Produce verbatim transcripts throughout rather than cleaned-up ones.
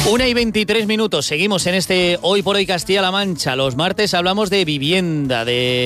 Una y veintitrés minutos, seguimos en este Hoy por Hoy Castilla-La Mancha. Los martes hablamos de vivienda,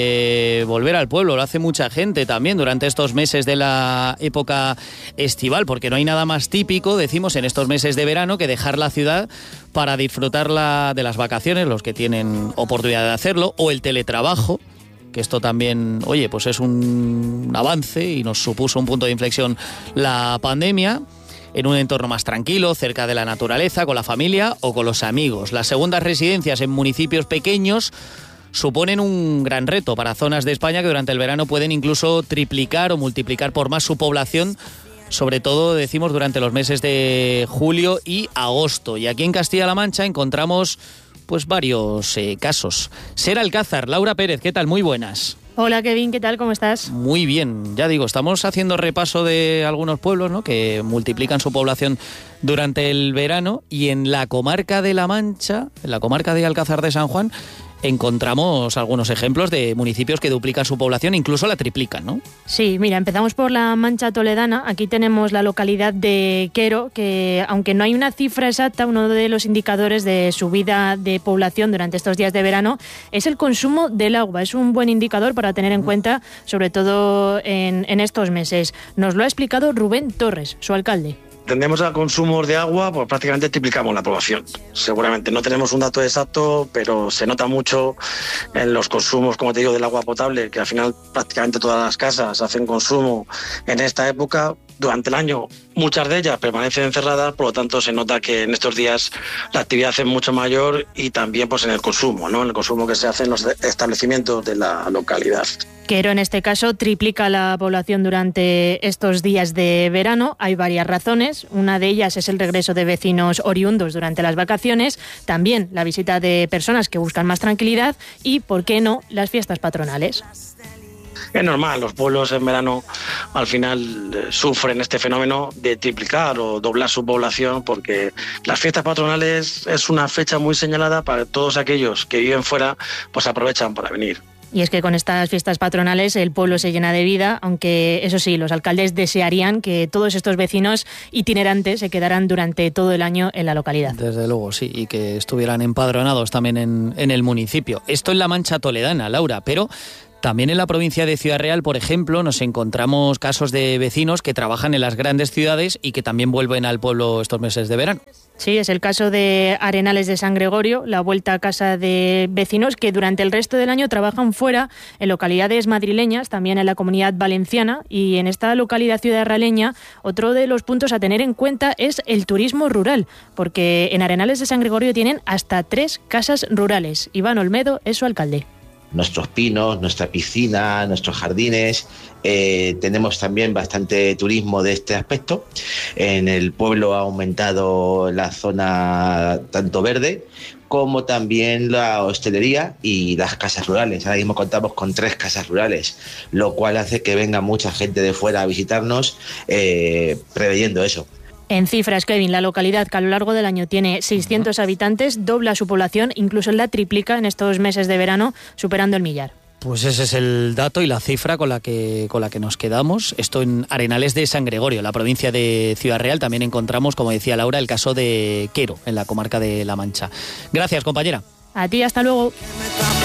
de volver al pueblo. Lo hace mucha gente también durante estos meses de la época estival, porque no hay nada más típico, decimos, en estos meses de verano que dejar la ciudad para disfrutar la, de las vacaciones, los que tienen oportunidad de hacerlo, o el teletrabajo, que esto también, oye, pues es un avance y nos supuso un punto de inflexión la pandemia, en un entorno más tranquilo, cerca de la naturaleza, con la familia o con los amigos. Las segundas residencias en municipios pequeños suponen un gran reto para zonas de España que durante el verano pueden incluso triplicar o multiplicar por más su población, sobre todo, decimos, durante los meses de julio y agosto. Y aquí en Castilla-La Mancha encontramos pues varios eh, casos. Ser Alcázar, Laura Pérez, ¿qué tal? Muy buenas. Hola Kevin, ¿qué tal? ¿Cómo estás? Muy bien, ya digo, estamos haciendo repaso de algunos pueblos, ¿no?, que multiplican su población durante el verano, y en la comarca de La Mancha, en la comarca de Alcázar de San Juan, encontramos algunos ejemplos de municipios que duplican su población, incluso la triplican, ¿no? Sí, mira, empezamos por la Mancha Toledana. Aquí tenemos la localidad de Quero, que aunque no hay una cifra exacta, uno de los indicadores de subida de población durante estos días de verano es el consumo del agua. Es un buen indicador para tener en cuenta, sobre todo en, en estos meses. Nos lo ha explicado Rubén Torres, su alcalde. Tendemos a consumos de agua, pues prácticamente triplicamos la población. Seguramente no tenemos un dato exacto, pero se nota mucho en los consumos, como te digo, del agua potable, que al final prácticamente todas las casas hacen consumo en esta época. Durante el año muchas de ellas permanecen encerradas, por lo tanto se nota que en estos días la actividad es mucho mayor, y también pues en el consumo, ¿no? En el consumo que se hace en los establecimientos de la localidad. Quero, en este caso, triplica la población durante estos días de verano. Hay varias razones. Una de ellas es el regreso de vecinos oriundos durante las vacaciones, también la visita de personas que buscan más tranquilidad y, ¿por qué no?, las fiestas patronales. Es normal, los pueblos en verano al final eh, sufren este fenómeno de triplicar o doblar su población, porque las fiestas patronales es una fecha muy señalada para todos aquellos que viven fuera, pues aprovechan para venir. Y es que con estas fiestas patronales el pueblo se llena de vida, aunque eso sí, los alcaldes desearían que todos estos vecinos itinerantes se quedaran durante todo el año en la localidad. Desde luego, sí, y que estuvieran empadronados también en, en el municipio. Esto en la Mancha Toledana, Laura, pero también en la provincia de Ciudad Real, por ejemplo, nos encontramos casos de vecinos que trabajan en las grandes ciudades y que también vuelven al pueblo estos meses de verano. Sí, es el caso de Arenales de San Gregorio, la vuelta a casa de vecinos que durante el resto del año trabajan fuera, en localidades madrileñas, también en la Comunidad Valenciana, y en esta localidad ciudadrealeña otro de los puntos a tener en cuenta es el turismo rural, porque en Arenales de San Gregorio tienen hasta tres casas rurales. Iván Olmedo es su alcalde. Nuestros pinos, nuestra piscina, nuestros jardines. Eh, tenemos también bastante turismo de este aspecto. En el pueblo ha aumentado la zona tanto verde como también la hostelería y las casas rurales. Ahora mismo contamos con tres casas rurales, lo cual hace que venga mucha gente de fuera a visitarnos, eh, preveyendo eso. En cifras, Kevin, la localidad, que a lo largo del año tiene seiscientos habitantes, dobla su población, incluso la triplica en estos meses de verano, superando el millar. Pues ese es el dato y la cifra con la que con la que nos quedamos. Esto en Arenales de San Gregorio, la provincia de Ciudad Real. También encontramos, como decía Laura, el caso de Quero, en la comarca de La Mancha. Gracias, compañera. A ti, hasta luego.